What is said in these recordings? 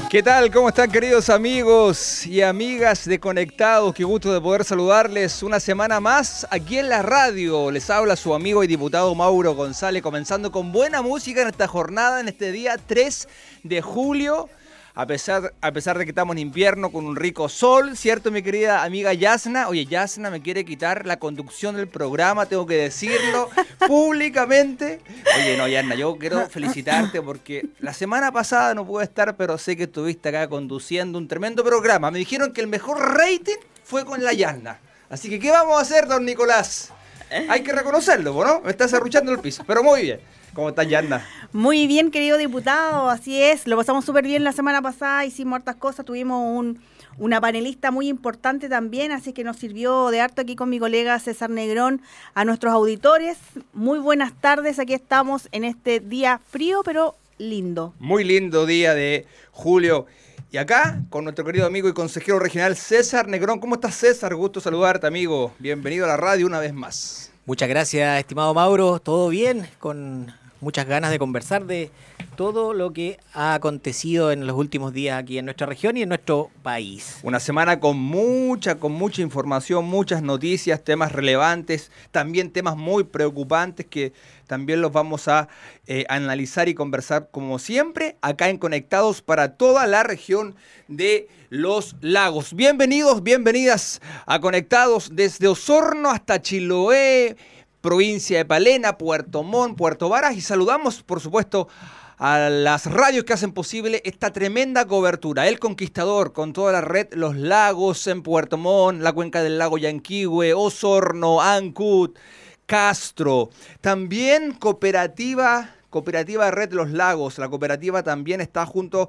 ¿Qué tal? ¿Cómo están, queridos amigos y amigas de Conectados? Qué gusto de poder saludarles una semana más aquí en la radio. Les habla su amigo y diputado Mauro González, comenzando con buena música en esta jornada, en este día 3 de julio. A pesar de que estamos en invierno con un rico sol, ¿cierto, mi querida amiga Yasna? Oye, Yasna me quiere quitar la conducción del programa, tengo que decirlo públicamente. Oye, no, Yasna, yo quiero felicitarte porque la semana pasada no pude estar, pero sé que estuviste acá conduciendo un tremendo programa. Me dijeron que el mejor rating fue con la Yasna. Así que, ¿qué vamos a hacer, don Nicolás? Hay que reconocerlo, ¿no? Me estás arruchando el piso, pero muy bien. ¿Cómo estás, Yasna? Muy bien, querido diputado, así es. Lo pasamos súper bien la semana pasada, hicimos hartas cosas, tuvimos una panelista muy importante también, así que nos sirvió de harto aquí con mi colega César Negrón a nuestros auditores. Muy buenas tardes, aquí estamos en este día frío, pero lindo. Muy lindo día de julio. Y acá, con nuestro querido amigo y consejero regional César Negrón. ¿Cómo estás, César? Gusto saludarte, amigo. Bienvenido a la radio una vez más. Muchas gracias, estimado Mauro. ¿Todo bien? Con muchas ganas de conversar de todo lo que ha acontecido en los últimos días aquí en nuestra región y en nuestro país. Una semana con mucha información, muchas noticias, temas relevantes, también temas muy preocupantes que también los vamos a analizar y conversar como siempre acá en Conectados para toda la región de los lagos. Bienvenidos, bienvenidas a Conectados desde Osorno hasta Chiloé, provincia de Palena, Puerto Montt, Puerto Varas, y saludamos, por supuesto, a las radios que hacen posible esta tremenda cobertura. El Conquistador, con toda la red Los Lagos en Puerto Montt, la cuenca del lago Yanquihue, Osorno, Ancud, Castro. También Cooperativa Red Los Lagos. La cooperativa también está junto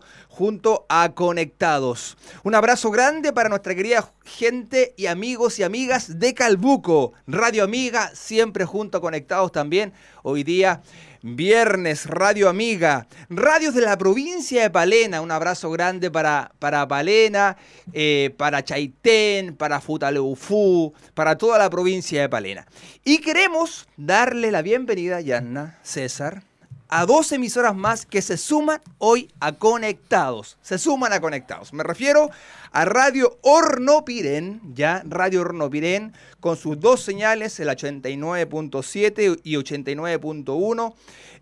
a Conectados. Un abrazo grande para nuestra querida gente y amigos y amigas de Calbuco. Radio Amiga, siempre junto a Conectados también. Hoy día, viernes, Radio Amiga. Radios de la provincia de Palena. Un abrazo grande para Palena, para Chaitén, para Futaleufú, para toda la provincia de Palena. Y queremos darle la bienvenida, Yasna, César, a 2 emisoras más que se suman hoy a Conectados. Se suman a Conectados. Me refiero a Radio Hornopirén, ya Radio Hornopirén, con sus 2 señales, el 89.7 y 89.1,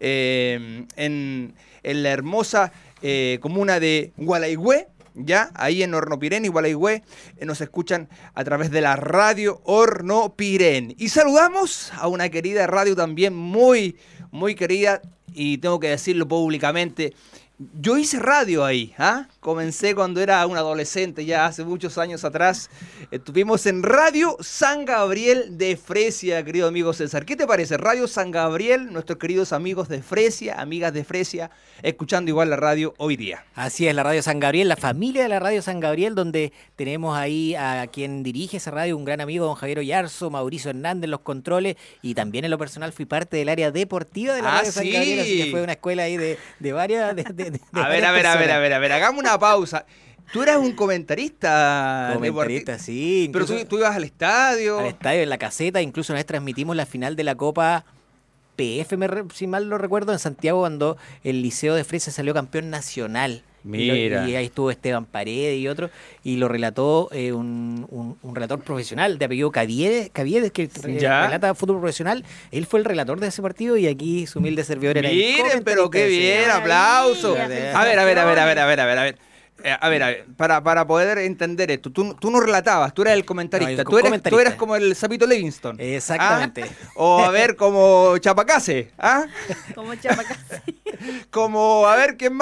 en la hermosa comuna de Gualaigüe. Ya, ahí en Hornopirén y Gualaigüe nos escuchan a través de la Radio Hornopirén. Y saludamos a una querida radio también muy querida, y tengo que decirlo públicamente. Yo hice radio ahí, comencé cuando era un adolescente, ya hace muchos años atrás. Estuvimos en Radio San Gabriel de Fresia, querido amigo César. ¿Qué te parece? Radio San Gabriel, nuestros queridos amigos de Fresia, amigas de Fresia, escuchando igual la radio hoy día. Así es, la Radio San Gabriel, la familia de la Radio San Gabriel, donde tenemos ahí a quien dirige esa radio, un gran amigo, don Javier Oyarzo, Mauricio Hernández en los controles, y también en lo personal fui parte del área deportiva de la Radio San Gabriel, así que fue una escuela ahí de varias... A ver, hagamos una pausa. Tú eras un comentarista. Comentarista, sí. Pero tú ibas al estadio. Al estadio, en la caseta, incluso una vez transmitimos la final de la Copa PF, si mal lo recuerdo, en Santiago, cuando el Liceo de Fresia salió campeón nacional. Mira. Y ahí estuvo Esteban Paredes y otro, y lo relató un relator profesional de apellido Caviedes, que relata fútbol profesional. Él fue el relator de ese partido y aquí su humilde servidor era. Miren, pero qué bien, aplauso. A ver. Para poder entender esto, tú no relatabas, tú eras el comentarista, tú eras como el Sapito Livingston. Exactamente. O a ver, como Chapacase, Como Chapacase. Como, a ver, ¿quién más?